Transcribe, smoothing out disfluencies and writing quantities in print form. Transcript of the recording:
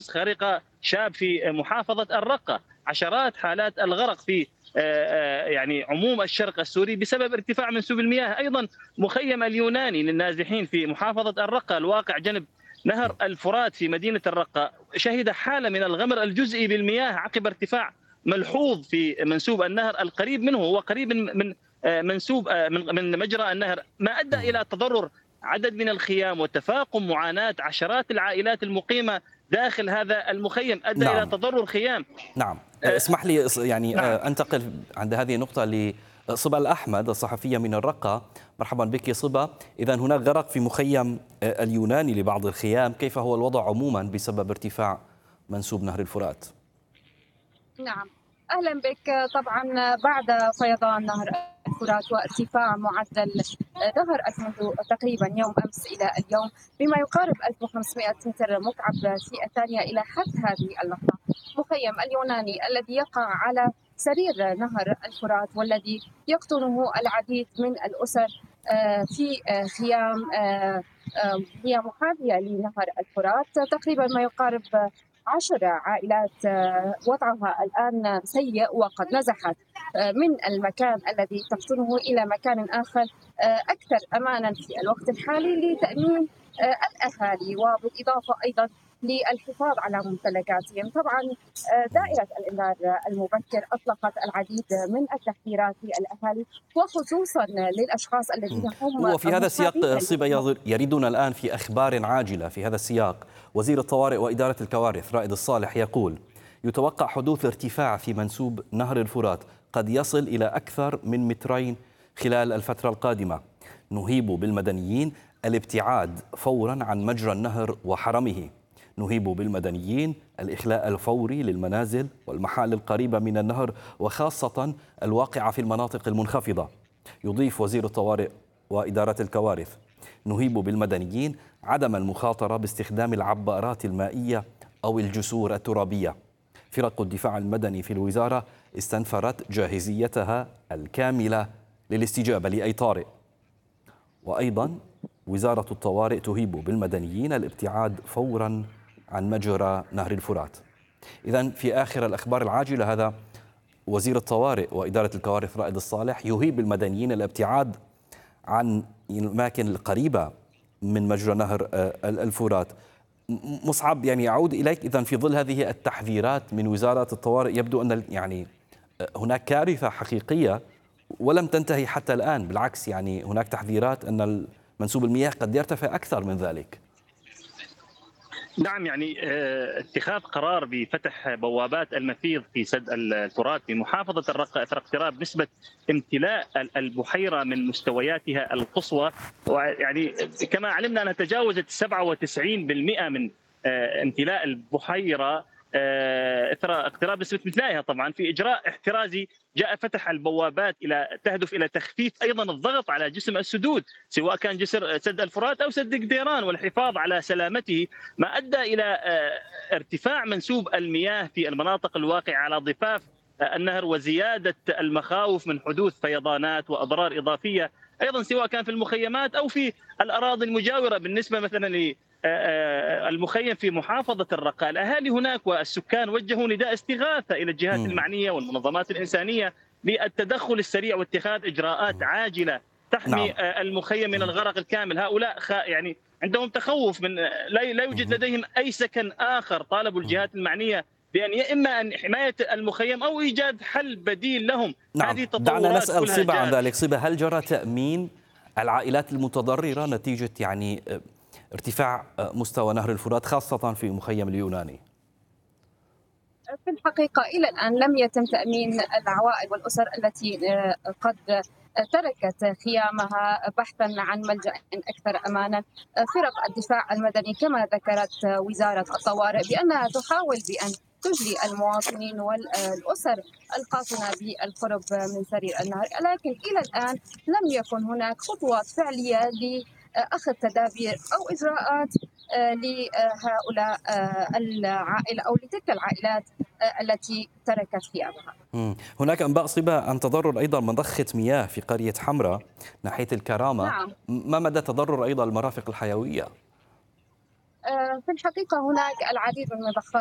خارقة شاب في محافظة الرقة، عشرات حالات الغرق في يعني عموم الشرق السوري بسبب ارتفاع منسوب المياه. أيضا مخيم اليوناني للنازحين في محافظة الرقة الواقع جنب نهر الفرات في مدينة الرقة شهد حالة من الغمر الجزئي بالمياه عقب ارتفاع ملحوظ في منسوب النهر القريب منه، هو قريب من منسوب من مجرى النهر، ما أدى إلى تضرر عدد من الخيام وتفاقم معاناة عشرات العائلات المقيمة داخل هذا المخيم، أدى إلى نعم. تضرر خيام. نعم. آه، اسمح لي يعني نعم. أنتقل عند هذه النقطة لصبا الأحمد الصحفية من الرقة. مرحبا بك صبا. إذا هناك غرق في مخيم اليوناني لبعض الخيام، كيف هو الوضع عموما بسبب ارتفاع منسوب نهر الفرات؟ نعم، أهلا بك. طبعا بعد فيضان نهر الفرات وارتفاع معدل نهر منذ تقريبا يوم أمس إلى اليوم بما يقارب 1500 متر مكعب في الثانية إلى حد هذه اللحظة، مخيم اليوناني الذي يقع على سرير نهر الفرات والذي يقطنه العديد من الأسر في خيام هي محاذية لنهر الفرات، تقريبا ما يقارب 10 عائلات وضعها الآن سيء وقد نزحت من المكان الذي تقطنه إلى مكان آخر أكثر أمانا في الوقت الحالي لتأمين الأهالي وبالإضافة أيضا للحفاظ على ممتلكاتهم. طبعا دائرة الإنذار المبكر أطلقت العديد من التحذيرات للأهالي وخصوصا للأشخاص الذين هم وفي هذا السياق مصابين. صبا يريدنا الآن في أخبار عاجلة في هذا السياق. وزير الطوارئ وإدارة الكوارث رائد الصالح يقول يتوقع حدوث ارتفاع في منسوب نهر الفرات قد يصل إلى أكثر من مترين خلال الفترة القادمة. نهيب بالمدنيين الابتعاد فورا عن مجرى النهر وحرمه. نهيب بالمدنيين الإخلاء الفوري للمنازل والمحال القريبة من النهر وخاصة الواقعة في المناطق المنخفضة. يضيف وزير الطوارئ وإدارة الكوارث نهيب بالمدنيين عدم المخاطرة باستخدام العبارات المائية أو الجسور الترابية. فرق الدفاع المدني في الوزارة استنفرت جاهزيتها الكاملة للاستجابة لأي طارئ. وأيضا وزارة الطوارئ تهيب بالمدنيين الابتعاد فورا عن مجرى نهر الفرات. إذن في آخر الأخبار العاجلة هذا وزير الطوارئ وإدارة الكوارث رائد الصالح يهيب المدنيين الابتعاد عن الأماكن القريبة من مجرى نهر الفرات. مصعب، يعني أعود إليك. إذن في ظل هذه التحذيرات من وزارة الطوارئ يبدو أن يعني هناك كارثة حقيقية ولم تنتهي حتى الآن، بالعكس يعني هناك تحذيرات أن منسوب المياه قد يرتفع أكثر من ذلك. نعم، يعني اتخاذ قرار بفتح بوابات المفيض في سد الفرات في محافظة الرقة إثر اقتراب نسبة امتلاء البحيرة من مستوياتها القصوى، ويعني كما علمنا أنها تجاوزت 97% من امتلاء البحيرة إثر اقتراب نسبة امتلائها. طبعا في إجراء احترازي جاء فتح البوابات تهدف إلى تخفيف أيضا الضغط على جسم السدود، سواء كان جسر سد الفرات أو سد قديران، والحفاظ على سلامته، ما أدى إلى ارتفاع منسوب المياه في المناطق الواقعة على ضفاف النهر وزيادة المخاوف من حدوث فيضانات وأضرار إضافية أيضا سواء كان في المخيمات أو في الأراضي المجاورة. بالنسبة مثلا المخيم في محافظة الرقة، الأهالي هناك والسكان وجهوا نداء استغاثة إلى الجهات المعنية والمنظمات الإنسانية بالتدخل السريع واتخاذ إجراءات عاجلة تحمي نعم. المخيم من الغرق الكامل. هؤلاء يعني عندهم تخوف من لا يوجد لديهم أي سكن آخر. طالبوا الجهات المعنية بأن إما أن حماية المخيم أو إيجاد حل بديل لهم. نعم. هذه دعنا تطورات نسأل كلها صبا عن جاءت. ذلك. صبا، هل جرى تأمين العائلات المتضررة نتيجة يعني ارتفاع مستوى نهر الفرات خاصة في مخيم اليوناني؟ في الحقيقة إلى الآن لم يتم تأمين العوائل والأسر التي قد تركت خيامها بحثا عن ملجأ أكثر أمانا. فرق الدفاع المدني كما ذكرت وزارة الطوارئ بأنها تحاول بأن تجلي المواطنين والأسر القاطنة بالقرب من سرير النهر، لكن إلى الآن لم يكن هناك خطوات فعلية لأخذ تدابير أو إجراءات لهؤلاء العائلة أو لتلك العائلات التي تركت خيامها. هناك أنباء صبا عن تضرر أيضا مضخة مياه في قرية حمراء ناحية الكرامة. نعم. ما مدى تضرر أيضا المرافق الحيوية؟ في الحقيقة هناك العديد من المضخات